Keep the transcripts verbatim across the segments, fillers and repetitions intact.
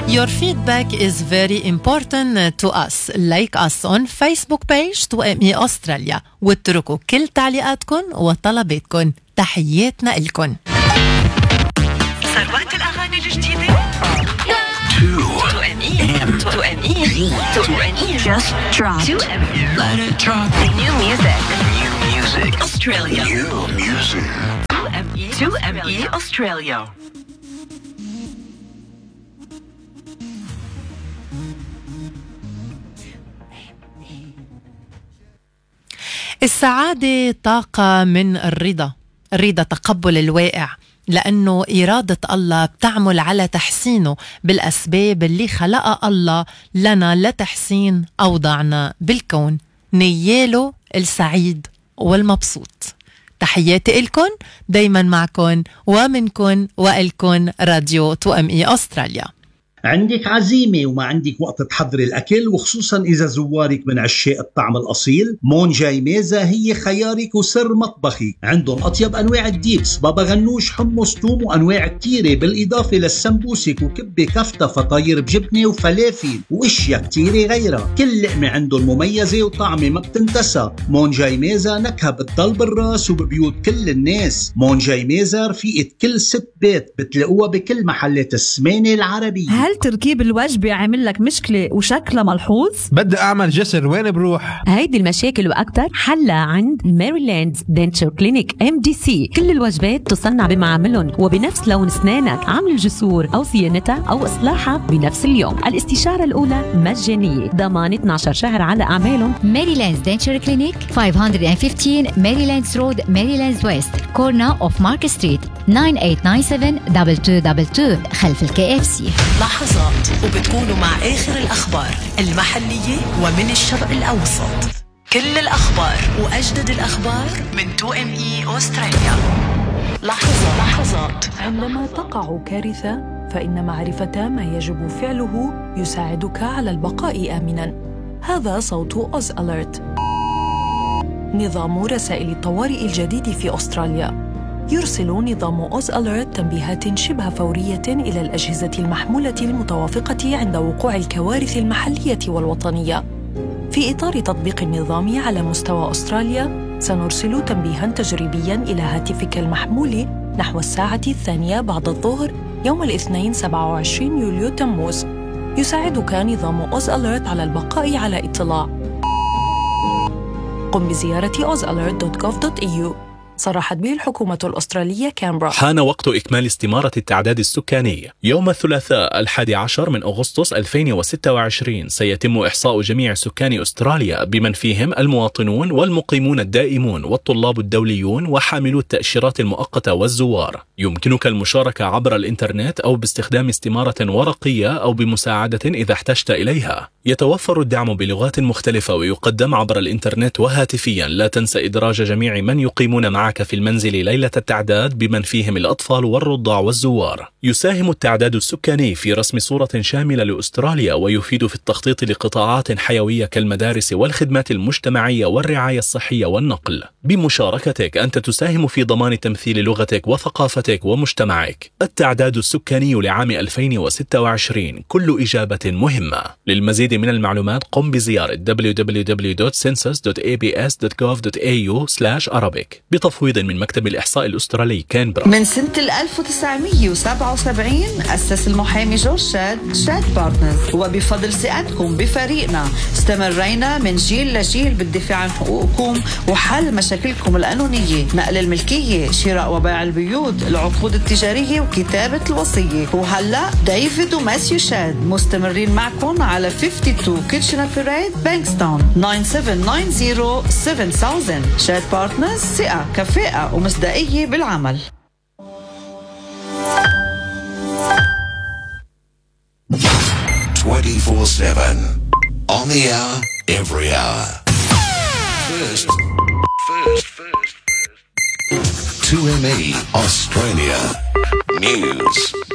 Your feedback is very important to us. Like us on Facebook page تو إم إي أستراليا واتركوا كل تعليقاتكم وطلباتكم. تحياتنا إلكم. ثروات الأغاني الجديدة تو إم إي تو إم إي تو إم إي just drop تو إم إي let it drop new music new music Australia new music تو إم إي Australia. السعادة طاقة من الرضا. الرضا تقبل الواقع، لأنه إرادة الله بتعمل على تحسينه بالأسباب اللي خلقها الله لنا لتحسين أوضاعنا بالكون. نياله السعيد والمبسوط. تحياتي إلكن، دايما معكن ومنكن وإلكن راديو تو إم إي أستراليا. عندك عزيمة وما عندك وقت تحضري الأكل، وخصوصا إذا زوارك من عشاق الطعم الأصيل، مون جاي ميزة هي خيارك وسر مطبخك. عندهم أطيب أنواع الديبس، بابا غنوش، حمص، توم، وأنواع كتيرة، بالإضافة للسمبوسك وكبة كفتة، فطاير بجبنة وفلافل وإشياء كتيرة غيرها. كل لقمة عندهم مميزة وطعمة ما بتنتسى. مون جاي ميزة نكهة بتضل بالراس وببيوت كل الناس. مون جاي ميزة رفيقة كل ست بيت، بتلاقوها بكل محلات السمانة العربية. هل تركيب الوجبة عامل لك مشكلة وشكلها ملحوظ؟ بدي أعمل جسر، وين بروح؟ هيدي المشاكل وأكتر حلها عند ماريلاند دنتشر كلينيك إم دي سي. كل الوجبات تصنع بمعاملهم وبنفس لون أسنانك. عمل الجسور أو صيانتها أو إصلاحها بنفس اليوم. الاستشارة الأولى مجانية، ضمان اثني عشر شهر على أعمالهم. ماريلاند دنتشر كلينيك خمسمية وخمستاشر ماريلاند رود، ماريلاند ويست، كورنا أوف مارك ستريت، تسعة ثمانية تسعة سبعة اثنين اثنين اثنين اثنين خلف الكي اف سي. لحظات وبتكونوا مع آخر الأخبار المحلية ومن الشرق الأوسط. كل الأخبار وأجدد الأخبار من تو إم إي أستراليا. لحظة لحظات. عندما تقع كارثة فإن معرفة ما يجب فعله يساعدك على البقاء آمناً. هذا صوت أوز أليرت، نظام رسائل الطوارئ الجديد في أستراليا. يرسل نظام أوز أليرت تنبيهات شبه فورية إلى الأجهزة المحمولة المتوافقة عند وقوع الكوارث المحلية والوطنية. في إطار تطبيق النظام على مستوى أستراليا، سنرسل تنبيهاً تجريبياً إلى هاتفك المحمول نحو الساعة الثانية بعد الظهر يوم الاثنين سبعة وعشرين يوليو تموز. يساعدك نظام أوز أليرت على البقاء على اطلاع. قم بزيارة أوز أليرت دوت جوف دوت إي يو. صرحت به الحكومة الأسترالية كامبرا. حان وقت إكمال استمارة التعداد السكاني. يوم الثلاثاء الحادي عشر من أغسطس ألفين وستة وعشرين سيتم إحصاء جميع سكان أستراليا بمن فيهم المواطنون والمقيمون الدائمون والطلاب الدوليون وحاملو التأشيرات المؤقتة والزوار. يمكنك المشاركة عبر الإنترنت أو باستخدام استمارة ورقية أو بمساعدة إذا احتجت إليها. يتوفر الدعم بلغات مختلفة ويقدم عبر الإنترنت وهاتفيا. لا تنسى إدراج جميع من يقيمون معك في المنزل ليلة التعداد بمن فيهم الأطفال والرضع والزوار. يساهم التعداد السكاني في رسم صورة شاملة لأستراليا ويفيد في التخطيط لقطاعات حيوية كالمدارس والخدمات المجتمعية والرعاية الصحية والنقل. بمشاركتك أنت تساهم في ضمان تمثيل لغتك وثقافتك ومجتمعك. التعداد السكاني لعام ألفين وستة وعشرين، كل إجابة مهمة. للمزيد من المعلومات قم بزيارة دبليو دبليو دبليو دوت سنسس دوت إيه بي إس دوت جوف دوت إيه يو سلاش أرابيك بتفويض من مكتب الإحصاء الأسترالي كانبرا. من سنة ألف وتسعمية وسبعة وسبعين أسس المحامي جورج شاد شاد بارتنرز، وبفضل ثقتكم بفريقنا استمرينا من جيل لجيل بالدفاع عن حقوقكم وحل مشاكلكم القانونية، نقل الملكية، شراء وبيع البيوت، العقود التجارية وكتابة الوصية. وهلأ ديفيد وماسيو شاد مستمرين معكم على اثنين وخمسين كيتشنر بيريد بانكستون تسعة سبعة تسعة صفر سبعة ألف. شاد بارتنرز، ثقة، كفاءة ومصداقية بالعمل. twenty-four seven on the hour, every hour. First, first, first, first. two M E Australia News.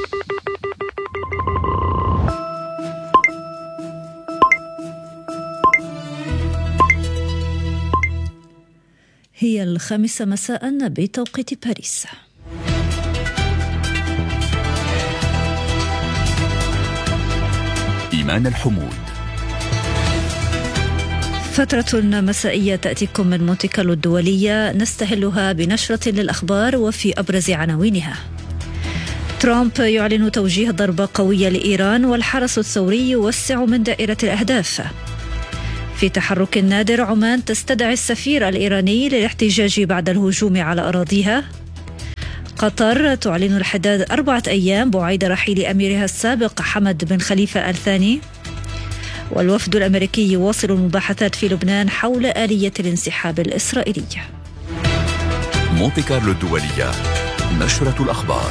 هي الخامسة مساء بتوقيت باريس. إيمان الحمود. فترة مسائية تأتيكم من مونتي كارلو الدولية، نستهلها بنشرة للأخبار وفي أبرز عناوينها. ترامب يعلن توجيه ضربة قوية لإيران، والحرس الثوري يوسع من دائرة الأهداف. في تحرك نادر، عمان تستدعي السفير الإيراني للاحتجاج بعد الهجوم على أراضيها. قطر تعلن الحداد أربعة أيام بعيد رحيل أميرها السابق حمد بن خليفة آل ثاني. والوفد الأمريكي يواصل المباحثات في لبنان حول آلية الانسحاب الإسرائيلية. مونتي كارلو الدولية، نشرة الأخبار.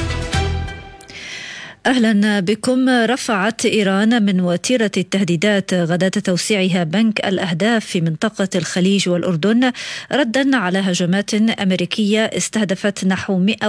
أهلا بكم. رفعت إيران من وتيرة التهديدات غداة توسيعها بنك الأهداف في منطقة الخليج والأردن، ردا على هجمات أمريكية استهدفت نحو مئة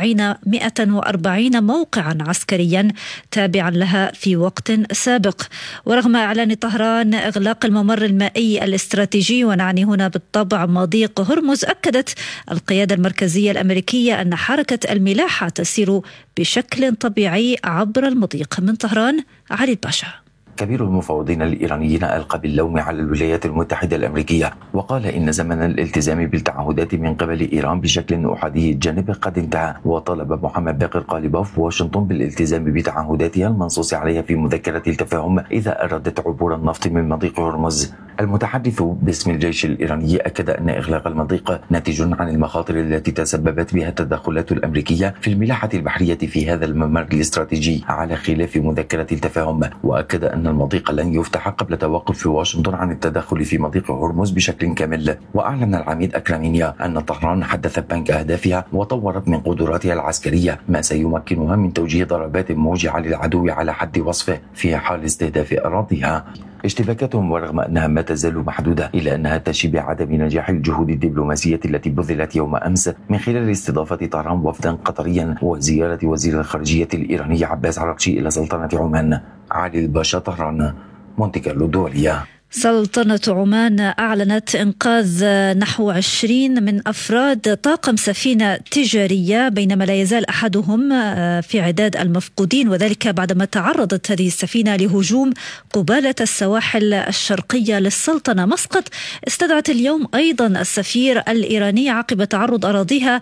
وأربعين موقعا عسكريا تابعا لها في وقت سابق. ورغم إعلان طهران إغلاق الممر المائي الاستراتيجي، ونعني هنا بالطبع مضيق هرمز، أكدت القيادة المركزية الأمريكية أن حركة الملاحة تسير بشكل طبيعي عبر المضيق. من طهران، علي الباشا. كبير المفوضين الإيرانيين ألقى باللوم على الولايات المتحدة الأمريكية، وقال إن زمن الالتزام بالتعهدات من قبل إيران بشكل أحادي الجانب قد انتهى. وطالب محمد باقر قالباف واشنطن بالالتزام بتعهداتها المنصوص عليها في مذكرة التفاهم إذا أرادت عبور النفط من مضيق هرمز. المتحدث باسم الجيش الإيراني أكد أن إغلاق المضيق ناتج عن المخاطر التي تسببت بها التدخلات الأمريكية في الملاحة البحرية في هذا الممر الاستراتيجي على خلاف مذكرة التفاهم. وأكد أن المضيق لن يفتح قبل توقف واشنطن عن التدخل في مضيق هرمز بشكل كامل. وأعلن العميد أكرامينيا أن طهران حدثت بنك أهدافها وطورت من قدراتها العسكرية، ما سيمكنها من توجيه ضربات موجعة للعدو على حد وصفه في حال استهداف أراضيها. اشتباكاتهم ورغم أنها ما تزال محدودة إلا أنها تشي بعدم نجاح الجهود الدبلوماسية التي بذلت يوم أمس من خلال استضافة طهران وفدا قطريا وزيارة وزير الخارجية الإيراني عباس عراقچي إلى سلطنة عمان. علي الباشا، طهران، مونتي كارلو الدولية. سلطنة عمان أعلنت إنقاذ نحو عشرين من أفراد طاقم سفينة تجارية، بينما لا يزال أحدهم في عداد المفقودين، وذلك بعدما تعرضت هذه السفينة لهجوم قبالة السواحل الشرقية للسلطنة. مسقط استدعت اليوم أيضا السفير الإيراني عقب تعرض أراضيها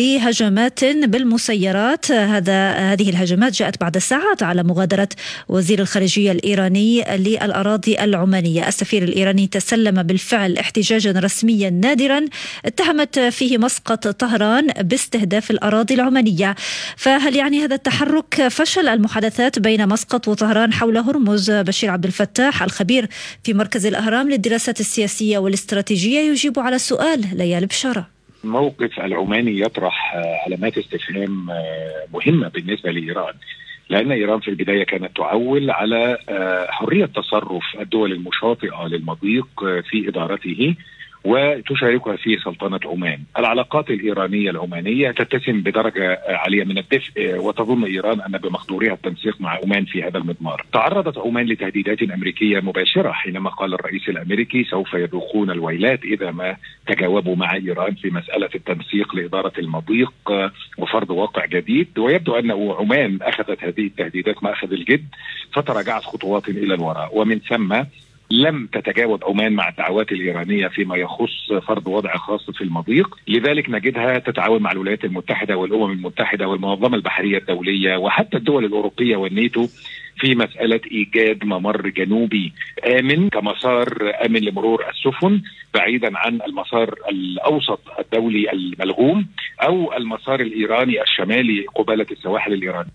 لهجمات بالمسيرات. هذا هذه الهجمات جاءت بعد ساعات على مغادرة وزير الخارجية الإيراني للأراضي العمانية. السفير الإيراني تسلم بالفعل احتجاجا رسميا نادرا اتهمت فيه مسقط طهران باستهداف الأراضي العمانية. فهل يعني هذا التحرك فشل المحادثات بين مسقط وطهران حول هرمز؟ بشير عبد الفتاح الخبير في مركز الأهرام للدراسات السياسية والاستراتيجية يجيب على سؤال ليال بشارة. موقف العماني يطرح علامات استفهام مهمة بالنسبة لإيران، لأن إيران في البداية كانت تعول على حرية تصرف الدول المشاطئة للمضيق في إدارته وتشاركها في سلطنة عمان. العلاقات الإيرانية العمانية تتسم بدرجة عالية من الدفء، وتظن إيران أن بمقدورها التنسيق مع عمان في هذا المضمار. تعرضت عمان لتهديدات أمريكية مباشرة حينما قال الرئيس الأمريكي سوف يذوقون الويلات إذا ما تجاوبوا مع إيران في مسألة التنسيق لإدارة المضيق وفرض واقع جديد. ويبدو أن عمان أخذت هذه التهديدات مأخذ الجد فتراجعت خطوات إلى الوراء، ومن ثم لم تتجاوب عمان مع الدعوات الإيرانية فيما يخص فرض وضع خاص في المضيق. لذلك نجدها تتعاون مع الولايات المتحدة والأمم المتحدة والمنظمة البحرية الدولية وحتى الدول الأوروبية والناتو في مسألة إيجاد ممر جنوبي آمن كمسار آمن لمرور السفن، بعيدا عن المسار الأوسط الدولي الملغوم أو المسار الإيراني الشمالي قبالة السواحل الإيرانية.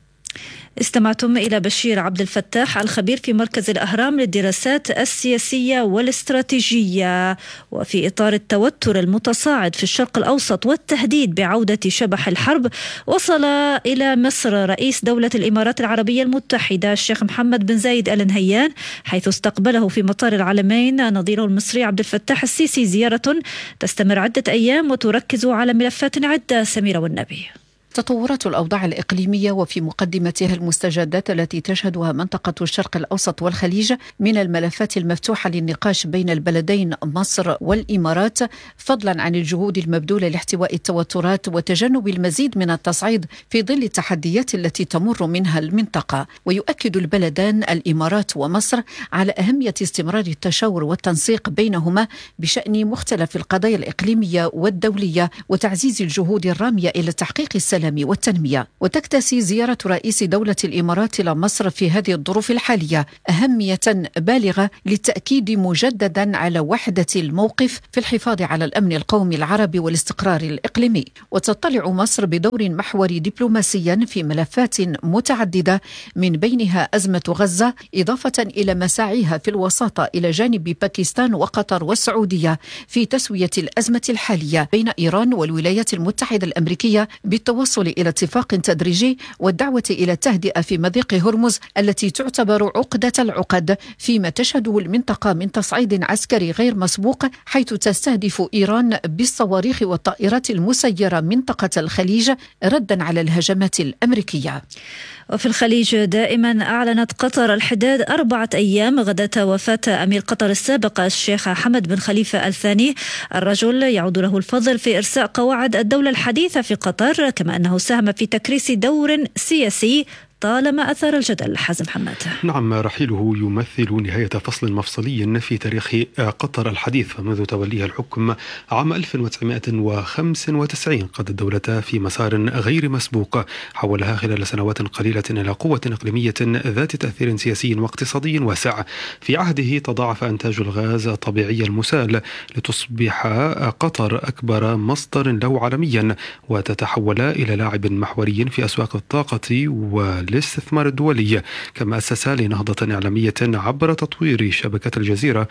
استمعتم إلى بشير عبد الفتاح الخبير في مركز الأهرام للدراسات السياسية والاستراتيجية. وفي إطار التوتر المتصاعد في الشرق الأوسط والتهديد بعودة شبح الحرب، وصل إلى مصر رئيس دولة الإمارات العربية المتحدة الشيخ محمد بن زايد آل نهيان، حيث استقبله في مطار العلمين نظيره المصري عبد الفتاح السيسي، زيارة تستمر عدة أيام وتركز على ملفات عدة. سميرة والنبي. تطورات الأوضاع الإقليمية وفي مقدمتها المستجدات التي تشهدها منطقة الشرق الأوسط والخليج من الملفات المفتوحة للنقاش بين البلدين مصر والإمارات، فضلا عن الجهود المبذولة لاحتواء التوترات وتجنب المزيد من التصعيد في ظل التحديات التي تمر منها المنطقة. ويؤكد البلدان الإمارات ومصر على أهمية استمرار التشاور والتنسيق بينهما بشأن مختلف القضايا الإقليمية والدولية وتعزيز الجهود الرامية إلى تحقيق السلام والتنمية. وتكتسي زيارة رئيس دولة الإمارات إلى مصر في هذه الظروف الحالية أهمية بالغة للتأكيد مجددا على وحدة الموقف في الحفاظ على الأمن القومي العربي والاستقرار الإقليمي. وتطلع مصر بدور محوري دبلوماسيا في ملفات متعددة من بينها أزمة غزة، إضافة إلى مساعيها في الوساطة إلى جانب باكستان وقطر والسعودية في تسوية الأزمة الحالية بين إيران والولايات المتحدة الأمريكية بالتوصل إلى اتفاق تدريجي والدعوة إلى التهدئة في مضيق هرمز التي تعتبر عقدة العقد، فيما تشهده المنطقة من تصعيد عسكري غير مسبوق حيث تستهدف إيران بالصواريخ والطائرات المسيرة منطقة الخليج ردا على الهجمات الأمريكية. وفي الخليج دائما أعلنت قطر الحداد أربعة أيام غداة وفاة أمير قطر السابق الشيخ حمد بن خليفة الثاني، الرجل يعود له الفضل في إرساء قواعد الدولة الحديثة في قطر، كما أنه ساهم في تكريس دور سياسي طالما أثار الجدل. حازم حماد. نعم، رحيله يمثل نهاية فصل مفصلي في تاريخ قطر الحديث، فمنذ توليها الحكم عام ألف وتسعمائة وخمسة وتسعين قاد الدولة في مسار غير مسبوق حولها خلال سنوات قليلة إلى قوة إقليمية ذات تأثير سياسي واقتصادي واسع. في عهده تضاعف إنتاج الغاز الطبيعي المسال لتصبح قطر أكبر مصدر له عالميا وتتحول إلى لاعب محوري في أسواق الطاقة والاستثمار الدولي. كما أسس لنهضة إعلامية عبر تطوير شبكة الجزيرة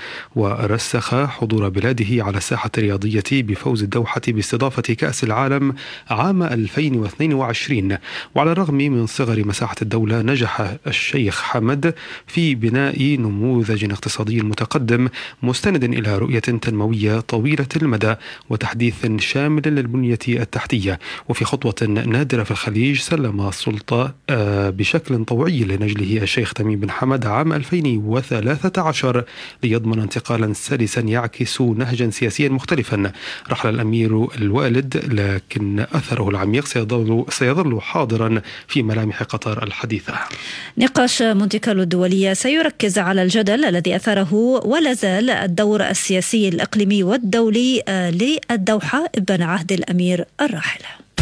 ورسخ حضور بلاده على الساحة الرياضية بفوز الدوحة باستضافة كأس العالم عام ألفين واثنين وعشرين. وعلى الرغم من صغر مساحة الدولة نجح الشيخ حمد في بناء نموذج اقتصادي متقدم مستند إلى رؤية تنموية طويلة المدى وتحديث شامل للبنية التحتية. وفي خطوة نادرة في الخليج سلم السلطة بشكل طوعي لنجله الشيخ تميم بن حمد عام ألفين وثلاثة عشر ليضمن انتقالا سلسا يعكس نهجا سياسيا مختلفا. رحل الأمير الوالد لكن أثره العميق سيظل, سيظل حاضرا في ملامح قطر الحديثة. نقاش مونتي كارلو الدولية سيركز على الجدل الذي أثره ولا زال الدور السياسي الإقليمي والدولي للدوحة ابن عهد الأمير الراحل.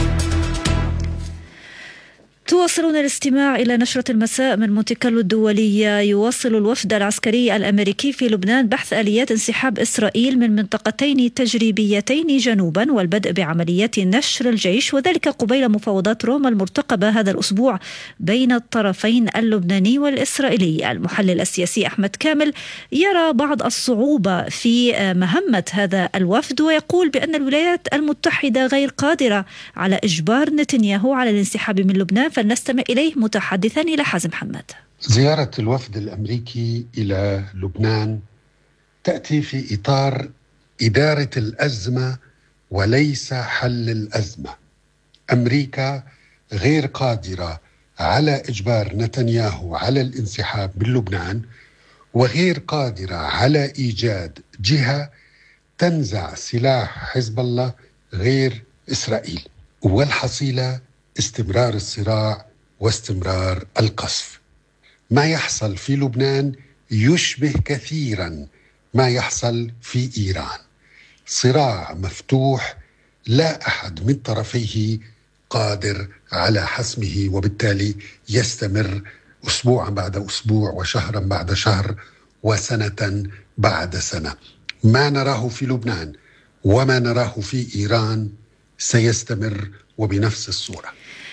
تواصلون الاستماع إلى نشرة المساء من مونتي كارلو الدولية. يواصل الوفد العسكري الأمريكي في لبنان بحث آليات انسحاب إسرائيل من منطقتين تجريبيتين جنوبا والبدء بعمليات نشر الجيش، وذلك قبيل مفاوضات روما المرتقبة هذا الأسبوع بين الطرفين اللبناني والإسرائيلي. المحلل السياسي أحمد كامل يرى بعض الصعوبة في مهمة هذا الوفد ويقول بأن الولايات المتحدة غير قادرة على إجبار نتنياهو على الانسحاب من لبنان. فلنستمع إليه متحدثا إلى حازم حماد. زيارة الوفد الأمريكي إلى لبنان تأتي في إطار إدارة الأزمة وليس حل الأزمة. أمريكا غير قادرة على إجبار نتنياهو على الانسحاب من لبنان وغير قادرة على إيجاد جهة تنزع سلاح حزب الله غير إسرائيل، والحصيلة استمرار الصراع واستمرار القصف. ما يحصل في لبنان يشبه كثيرا ما يحصل في إيران، صراع مفتوح لا أحد من طرفيه قادر على حسمه، وبالتالي يستمر أسبوعا بعد أسبوع وشهرا بعد شهر وسنة بعد سنة. ما نراه في لبنان وما نراه في إيران سيستمر وبنفس الصورة.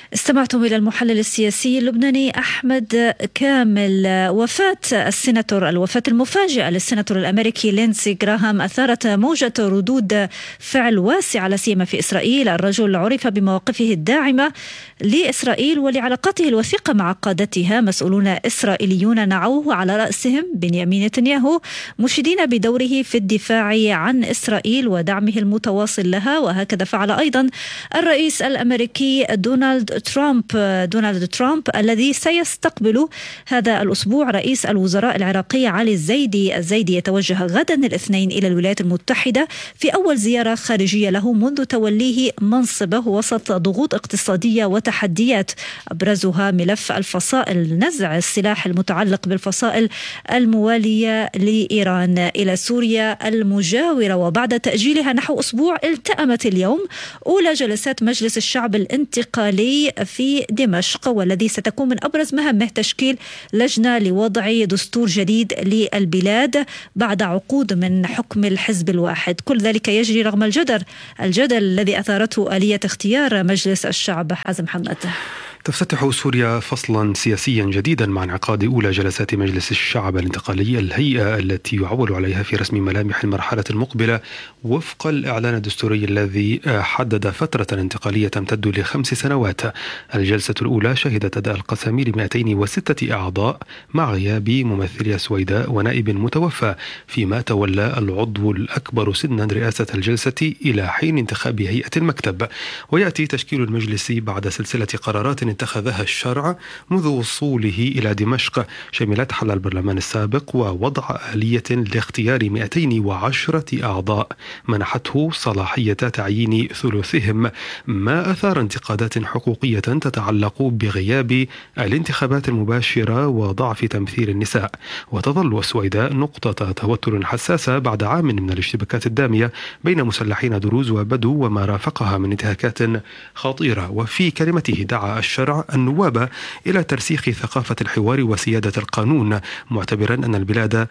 استمعتم إلى المحلل السياسي اللبناني أحمد كامل. وفاة السيناتور الوفاة المفاجئة للسيناتور الأمريكي لينسي غراهام أثارت موجة ردود فعل واسعة لا سيما في إسرائيل. الرجل عرف بمواقفه الداعمة لإسرائيل ولعلاقاته الوثيقة مع قادتها. مسؤولون إسرائيليون نعوه على رأسهم بنيامين نتنياهو، مشيدين بدوره في الدفاع عن إسرائيل ودعمه المتواصل لها. وهكذا فعل أيضا الرئيس الأمريكي دونالد ترامب دونالد ترامب الذي سيستقبل هذا الأسبوع رئيس الوزراء العراقي علي الزيدي. الزيدي يتوجه غدا الاثنين إلى الولايات المتحدة في أول زيارة خارجية له منذ توليه منصبه وسط ضغوط اقتصادية وتحديات أبرزها ملف الفصائل، نزع السلاح المتعلق بالفصائل الموالية لإيران إلى سوريا المجاورة. وبعد تأجيلها نحو أسبوع التأمت اليوم أولى جلسات مجلس الشعب الانتقالي في دمشق، والذي ستكون من أبرز مهامه تشكيل لجنة لوضع دستور جديد للبلاد بعد عقود من حكم الحزب الواحد. كل ذلك يجري رغم الجدل الجدل الذي أثارته آلية اختيار مجلس الشعب. حازم حمد. تفتتح سوريا فصلا سياسيا جديدا مع انعقاد أولى جلسات مجلس الشعب الانتقالي، الهيئة التي يعول عليها في رسم ملامح المرحلة المقبلة وفق الإعلان الدستوري الذي حدد فترة انتقالية تمتد لخمس سنوات. الجلسة الأولى شهدت أداء القسم ل مئتين وستة أعضاء مع غياب ممثلي سويداء ونائب متوفى، فيما تولى العضو الأكبر سنا رئاسة الجلسة إلى حين انتخاب هيئة المكتب. ويأتي تشكيل المجلس بعد سلسلة قرارات اتخذها الشرع منذ وصوله إلى دمشق، شملت حل البرلمان السابق ووضع آلية لاختيار مئتين وعشرة أعضاء منحته صلاحية تعيين ثلثهم، ما أثار انتقادات حقوقية تتعلق بغياب الانتخابات المباشرة وضعف تمثيل النساء. وتظل السويداء نقطة توتر حساسة بعد عام من الاشتباكات الدامية بين مسلحين دروز وبدو وما رافقها من انتهاكات خطيرة. وفي كلمته دعا الشرع النواب إلى ترسيخ ثقافة الحوار وسيادة القانون، معتبرا أن البلاد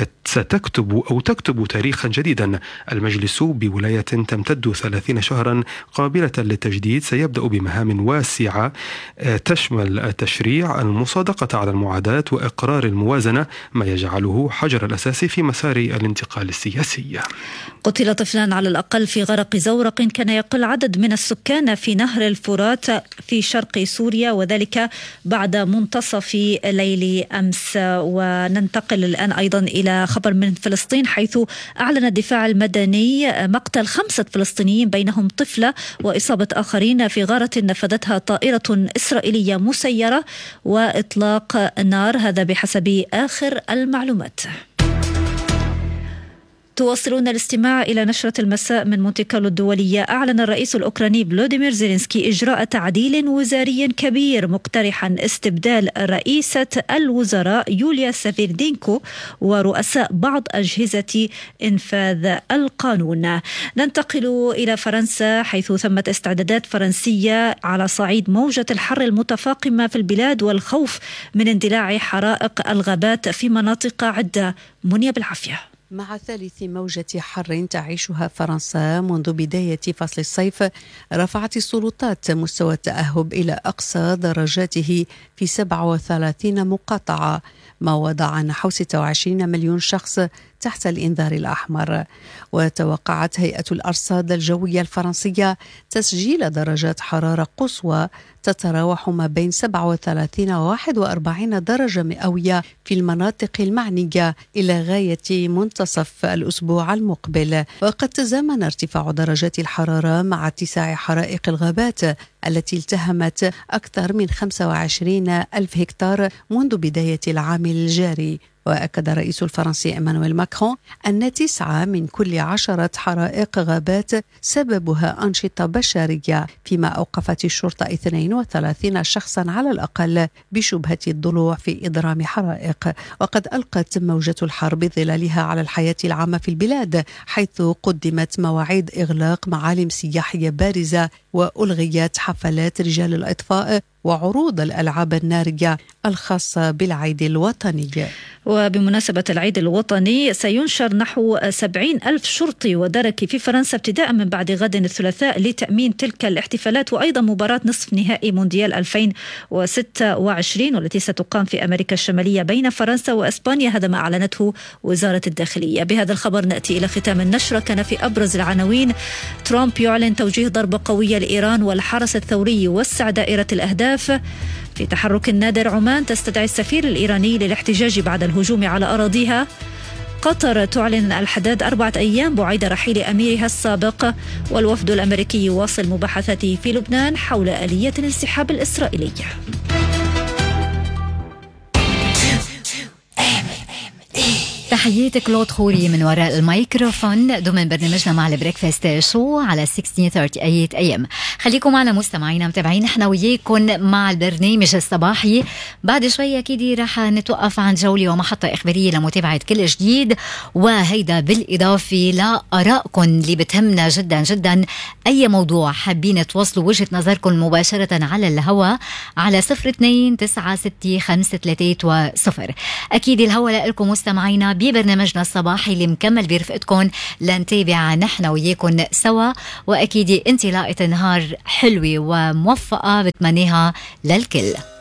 ستكتب أو تكتب تاريخا جديدا. المجلس بولاية تمتد ثلاثين شهرا قابلة للتجديد سيبدأ بمهام واسعة تشمل التشريع، المصادقة على المعاداة، وإقرار الموازنة، ما يجعله حجر الأساس في مسار الانتقال السياسي. قتل طفلان على الأقل في غرق زورق كان يقل عدد من السكان في نهر الفرات في شرق سوريا، وذلك بعد منتصف ليل أمس. وننتقل الآن أيضا إلى خبر من فلسطين، حيث أعلن الدفاع المدني مقتل خمسة فلسطينيين بينهم طفلة وإصابة آخرين في غارة نفذتها طائرة إسرائيلية مسيرة وإطلاق نار، هذا بحسب آخر المعلومات. تواصلون الاستماع إلى نشرة المساء من مونتي كارلو الدولية. أعلن الرئيس الأوكراني فلوديمير زيلينسكي إجراء تعديل وزاري كبير، مقترحا استبدال رئيسة الوزراء يوليا سافيردينكو ورؤساء بعض أجهزة إنفاذ القانون. ننتقل إلى فرنسا، حيث ثمت استعدادات فرنسية على صعيد موجة الحر المتفاقمة في البلاد والخوف من اندلاع حرائق الغابات في مناطق عدة. منيا بالعافية. مع ثالث موجة حر تعيشها فرنسا منذ بداية فصل الصيف، رفعت السلطات مستوى التأهب إلى أقصى درجاته في سبعة وثلاثين مقاطعة، ما وضع نحو ستة وعشرين مليون شخص تحت الإنذار الأحمر. وتوقعت هيئة الأرصاد الجوية الفرنسية تسجيل درجات حرارة قصوى تتراوح ما بين سبعة وثلاثين وواحد وأربعين درجة مئوية في المناطق المعنية إلى غاية منتصف الأسبوع المقبل. وقد تزامن ارتفاع درجات الحرارة مع اتساع حرائق الغابات التي التهمت أكثر من خمسة وعشرين ألف هكتار منذ بداية العام الجاري. وأكد الرئيس الفرنسي إيمانويل ماكرون أن تسعة من كل عشرة حرائق غابات سببها أنشطة بشرية، فيما أوقفت الشرطة اثنين وثلاثين شخصا على الأقل بشبهة الضلوع في إضرام حرائق. وقد ألقت موجة الحر بظلالها على الحياة العامة في البلاد، حيث قدمت مواعيد إغلاق معالم سياحية بارزة وألغيت حفلات رجال الإطفاء وعروض الألعاب النارية الخاصة بالعيد الوطني. وبمناسبة العيد الوطني سينشر نحو سبعين ألف شرطي ودركي في فرنسا ابتداء من بعد غد الثلاثاء لتأمين تلك الاحتفالات، وأيضا مباراة نصف نهائي مونديال ألفين وستة وعشرين والتي ستقام في أمريكا الشمالية بين فرنسا وإسبانيا. هذا ما أعلنته وزارة الداخلية. بهذا الخبر نأتي إلى ختام النشرة. كان في أبرز العناوين: ترامب يعلن توجيه ضربة قوية لإيران والحرس الثوري يوسع دائرة الأهداف. في تحرك نادر، عمان تستدعي السفير الإيراني للاحتجاج بعد الهجوم على أراضيها. قطر تعلن الحداد أربعة أيام بعيد رحيل أميرها السابق. والوفد الأمريكي يواصل مباحثاته في لبنان حول آلية الانسحاب الإسرائيلية. تحياتي كلود خوري من وراء الميكروفون ضمن برنامجنا مع البريكفاست شو على ستة عشر ثلاثة وثلاثين اي ام. خليكم معنا مستمعينا متابعين، احنا وياكم مع البرنامج الصباحي. بعد شوي اكيد رح نتوقف عن جولة ومحطة اخبارية لمتابعة كل جديد، وهيدا بالاضافة لآرائكم اللي بتهمنا جدا جدا. اي موضوع حابين توصلوا وجهة نظركم مباشرة على الهواء على صفر اثنين تسعة ستة خمسة ثلاثة صفر. اكيد الهواء لكم مستمعينا ببرنامجنا الصباحي اللي مكمل برفقتكم لنتابع نحن وياكم سوا، واكيد انطلاقة نهار حلوة وموفقة بتمنيها للكل.